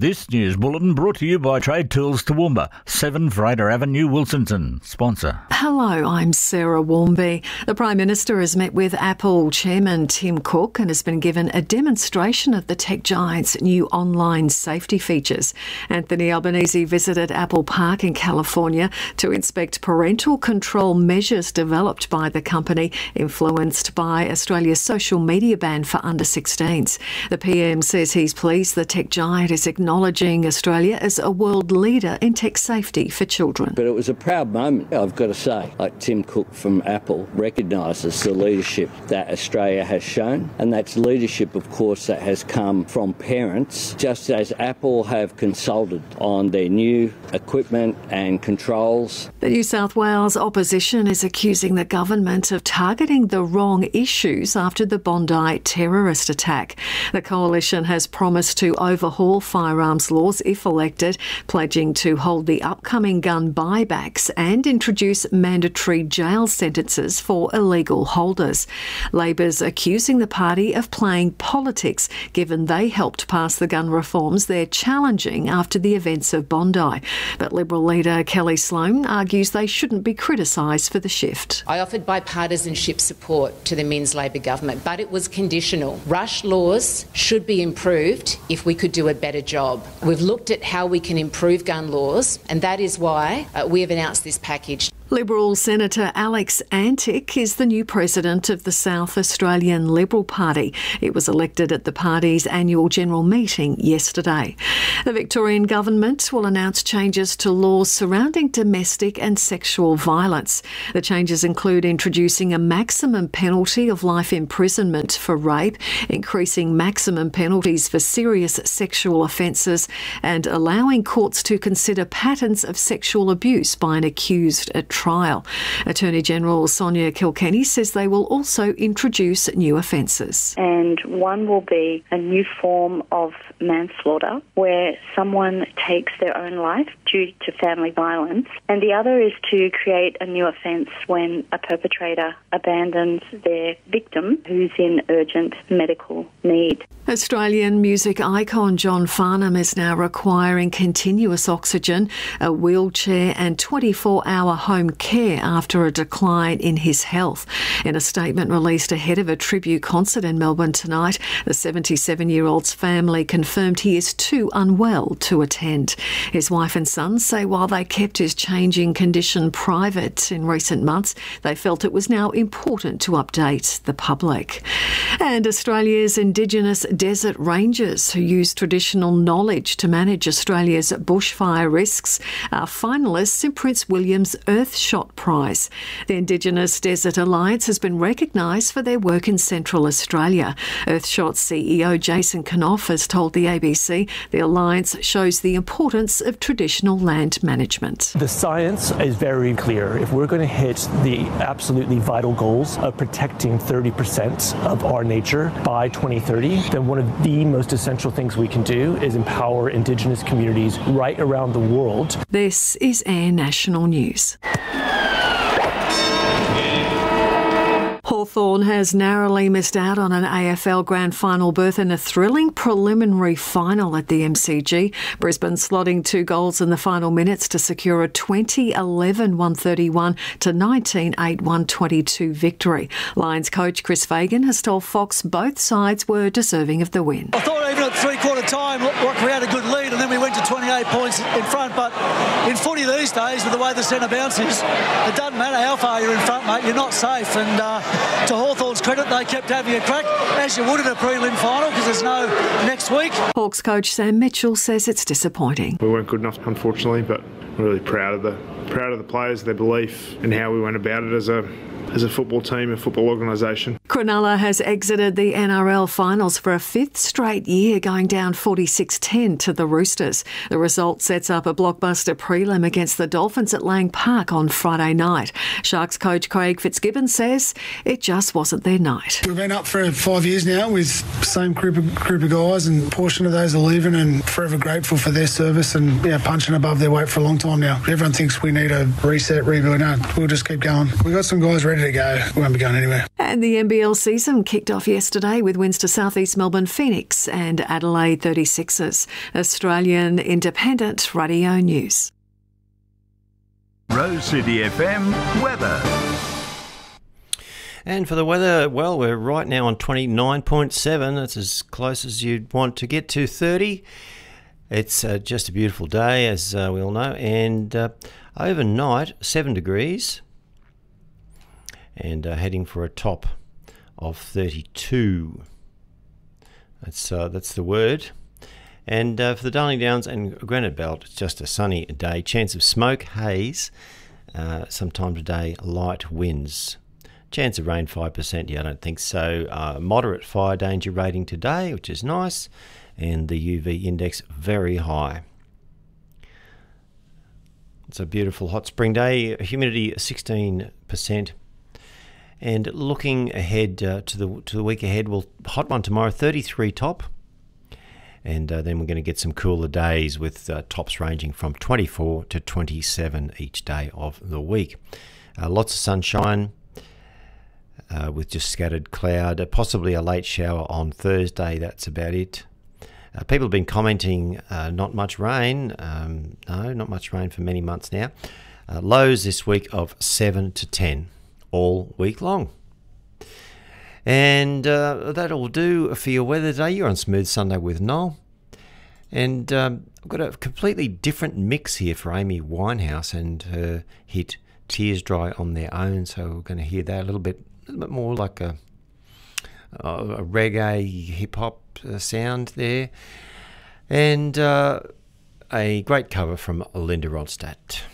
This news bulletin brought to you by Trade Tools Toowoomba, 7 Fraser Avenue, Wilsonton. Sponsor. Hello, I'm Sarah Warmby. The Prime Minister has met with Apple Chairman Tim Cook and has been given a demonstration of the tech giant's new online safety features. Anthony Albanese visited Apple Park in California to inspect parental control measures developed by the company, influenced by Australia's social media ban for under 16s. The PM says he's pleased the tech giant is acknowledging Australia as a world leader in tech safety for children. But it was a proud moment, I've got to say. Like Tim Cook from Apple recognises the leadership that Australia has shown, and that's leadership, of course, that has come from parents, just as Apple have consulted on their new equipment and controls. The New South Wales opposition is accusing the government of targeting the wrong issues after the Bondi terrorist attack. The coalition has promised to overhaul firearms laws if elected, pledging to hold the upcoming gun buybacks and introduce mandatory jail sentences for illegal holders. Labor's accusing the party of playing politics, given they helped pass the gun reforms they're challenging after the events of Bondi. But Liberal leader Kelly Sloan argues they shouldn't be criticised for the shift. I offered bipartisanship support to the Minns Labor government, but it was conditional. Rush laws should be improved if we could do a better job. We've looked at how we can improve gun laws, and that is why we have announced this package. Liberal Senator Alex Antic is the new president of the South Australian Liberal Party. It was elected at the party's annual general meeting yesterday. The Victorian government will announce changes to laws surrounding domestic and sexual violence. The changes include introducing a maximum penalty of life imprisonment for rape, increasing maximum penalties for serious sexual offences, and allowing courts to consider patterns of sexual abuse by an accused at trial. Attorney General Sonia Kilkenny says they will also introduce new offences. And one will be a new form of manslaughter, where someone takes their own life due to family violence. And the other is to create a new offence when a perpetrator abandons their victim who's in urgent medical need. Australian music icon John Farnham is now requiring continuous oxygen, a wheelchair and 24-hour home care after a decline in his health. In a statement released ahead of a tribute concert in Melbourne tonight, the 77-year-old's family confirmed he is too unwell to attend. His wife and son say while they kept his changing condition private in recent months, they felt it was now important to update the public. And Australia's Indigenous desert rangers, who use traditional knowledge to manage Australia's bushfire risks, are finalists in Prince William's Earthshot Prize. The Indigenous Desert Alliance has been recognised for their work in Central Australia. Earthshot CEO Jason Knopf has told the ABC the alliance shows the importance of traditional land management. The science is very clear. If we're going to hit the absolutely vital goals of protecting 30% of our nature by 2030, then one of the most essential things we can do is empower Indigenous communities right around the world. This is Air National News. Hawthorn has narrowly missed out on an AFL Grand Final berth in a thrilling preliminary final at the MCG. Brisbane slotting 2 goals in the final minutes to secure a 2011 131 to 19-8 122 victory. Lions coach Chris Fagan has told Fox both sides were deserving of the win. I thought even at three-quarter time we had a good lead and then we went to 28 points in front, but in footy these days with the way the centre bounces, it doesn't matter how far you're in front, mate, you're not safe. And to Hawthorn's credit, they kept having a crack, as you would at a prelim final, because there's no next week. Hawks coach Sam Mitchell says it's disappointing. We weren't good enough, unfortunately, but we're really proud of the players, their belief and how we went about it as a football team, a football organisation. Cronulla has exited the NRL finals for a 5th straight year, going down 46-10 to the Roosters. The result sets up a blockbuster prelim against the Dolphins at Lang Park on Friday night. Sharks coach Craig Fitzgibbon says it just wasn't their night. We've been up for 5 years now with the same group of guys, and a portion of those are leaving, and forever grateful for their service and punching above their weight for a long time now. Everyone thinks we need a reset, rebuild. No, we'll just keep going. We've got some guys ready ready to go. We won't be going anywhere. And the NBL season kicked off yesterday with wins to South East Melbourne Phoenix and Adelaide 36ers. Australian Independent Radio News. Rose City FM weather. And for the weather, well, we're right now on 29.7. That's as close as you'd want to get to 30. It's just a beautiful day, as we all know. And overnight, 7 degrees. And heading for a top of 32. That's the word. And for the Darling Downs and Granite Belt, it's just a sunny day. Chance of smoke, haze, sometime today, light winds. Chance of rain 5%, yeah, I don't think so. Moderate fire danger rating today, which is nice. And the UV index very high. It's a beautiful hot spring day. Humidity 16%. And looking ahead to the week ahead, hot one tomorrow, 33 top. And then we're going to get some cooler days with tops ranging from 24 to 27 each day of the week. Lots of sunshine with just scattered cloud, possibly a late shower on Thursday. That's about it. People have been commenting not much rain. No, not much rain for many months now. Lows this week of 7 to 10 all week long. And that'll do for your weather today. You're on Smooth Sunday with Noel. And I've got a completely different mix here for Amy Winehouse and her hit Tears Dry on Their Own. So we're going to hear that a little bit more like a reggae hip-hop sound there. And a great cover from Linda Ronstadt.